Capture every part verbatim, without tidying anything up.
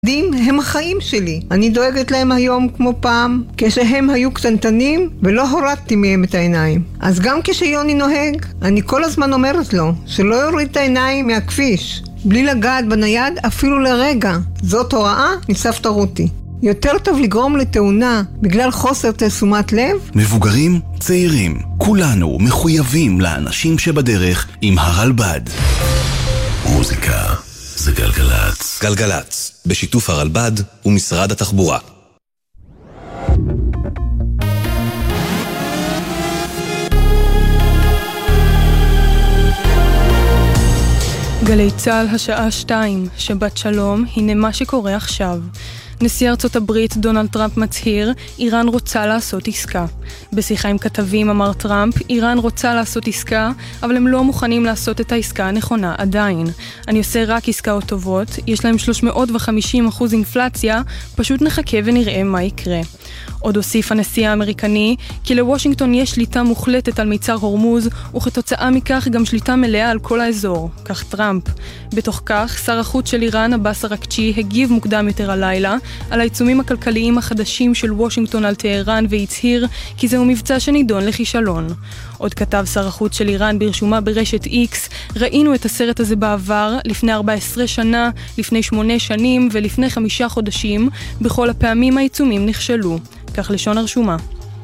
הם החיים שלי. אני דואגת להם היום כמו פעם, כשהם היו קטנטנים ולא הורדתי מהם את העיניים. אז גם כשיוני נוהג, אני כל הזמן אומרת לו שלא יוריד את העיניים מהכביש, בלי לגעת בנייד אפילו לרגע. זאת הוראה מסבתא רותי. יותר טוב לגרום לתאונה בגלל חוסר תשומת לב. מבוגרים, צעירים, כולנו מחויבים לאנשים שבדרך עם הרלב"ד. מוזיקה זה גלגלץ. גלגלץ, בשיתוף הרלב"ד ומשרד התחבורה. גלי צהל השעה שתיים, שבת שלום, הנה מה שקורה עכשיו. נשיא ארצות הברית דונלד טראמפ מצהיר, איראן רוצה לעשות עסקה. בשיחה עם כתבים אמר טראמפ, איראן רוצה לעשות עסקה, אבל הם לא מוכנים לעשות את העסקה הנכונה עדיין. אני עושה רק עסקאות טובות, יש להם שלוש מאות וחמישים אחוז אינפלציה, פשוט נחכה ונראה מה יקרה. עוד הוסיף הנשיא האמריקני, כי לוושינגטון יש שליטה מוחלטת על מיצר הורמוז, וכתוצאה מכך גם שליטה מלאה על כל האזור, כך טראמפ. בתוך כך, שר החוץ של איראן, עבאס אראקצ'י, הגיב מוקדם יותר הלילה, על העיצומים הכלכליים החדשים של וושינגטון על טהרן, והצהיר כי זהו מבצע שנידון לכישלון. עוד כתב שר החוץ של איראן ברשומה ברשת איקס, ראינו את הסרט הזה בעבר, לפני ארבע עשרה שנה, לפני שמונה שנים ולפני חמישה חודשים, בכל הפעמים העיצומים נכשלו. כך לשון הרשומה.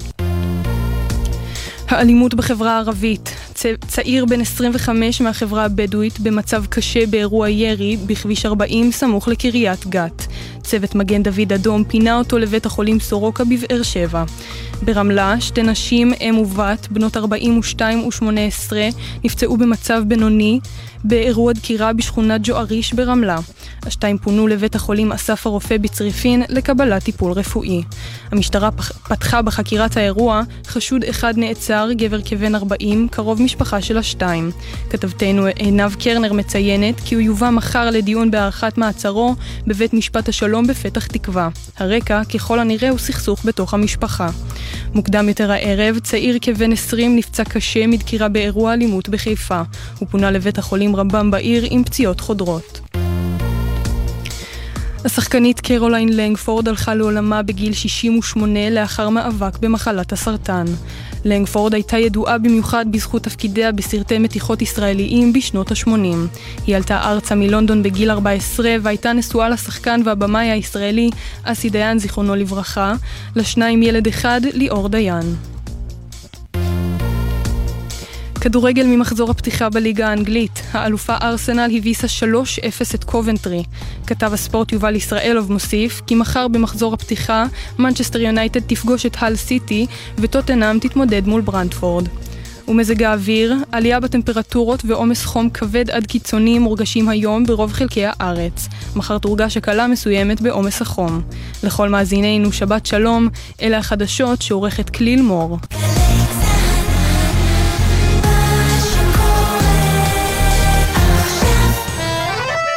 האלימות בחברה הערבית. צעיר בן עשרים וחמש מהחברה הבדואית במצב קשה באירוע ירי בכביש ארבעים סמוך לקריית גת. צוות מגן דוד אדום פינה אותו לבית החולים סורוקה בבאר שבע. ברמלה, שתי נשים, אם ובת, בנות ארבעים ושתיים ושמונה עשרה, נפצעו במצב בינוני באירוע דקירה בשכונת ג'ואריש ברמלה. השתיים פונו לבית החולים אסף הרופא בצריפין לקבלת טיפול רפואי. המשטרה פתחה בחקירת האירוע, חשוד אחד נעצר, גבר כבן ארבעים, קרוב משפחה של השתיים. כתבתנו עינב קרנר מציינת כי הוא יובא מחר לדיון בהארכת מעצרו בבית משפט השלום בפתח תקווה. הרקע ככל הנראה הוא סכסוך בתוך המשפחה. מוקדם יותר הערב, צעיר כבן עשרים נפצע קשה מדקירה באירוע אלימות בחיפה. הוא פונה לבית החולים רמב"ם בעיר עם פציעות חודרות. השחקנית קרוליין לנגפורד הלכה לעולמה בגיל שישים ושמונה לאחר מאבק במחלת הסרטן. לנגפורד הייתה ידועה במיוחד בזכות תפקידיה בסרטי מתיחות ישראליים בשנות ה-שמונים. היא עלתה ארצה מלונדון בגיל ארבע עשרה והייתה נשואה לשחקן והבמאי הישראלי אסי דיין זיכרונו לברכה, לשניים ילד אחד ליאור דיין. כדורגל ממחזור הפתיחה בליגה האנגלית. האלופה ארסנל הביסה שלוש אפס את קובנטרי. כתב הספורט יובל ישראלוב מוסיף כי מחר במחזור הפתיחה מנצ'סטר יונייטד תפגוש את הל סיטי וטוטנהאם תתמודד מול ברנטפורד. ומזג האוויר, עלייה בטמפרטורות ועומס חום כבד עד קיצוני מורגשים היום ברוב חלקי הארץ. מחר תורגש הקלה מסוימת בעומס החום. לכל מאזינינו שבת שלום, אלה החדשות שעורכת כליל מור.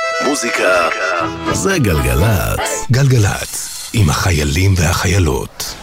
מוזיקה זה גלגלץ. גלגלץ עם החיילים והחיילות.